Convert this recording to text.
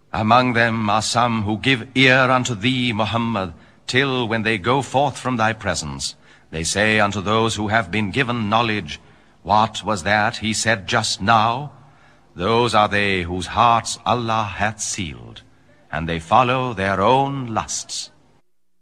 Among them are some who give ear unto thee, Muhammad, till when they go forth from thy presence, they say unto those who have been given knowledge, what was that he said just now? Those are they whose hearts Allah hath sealed, and they follow their own lusts.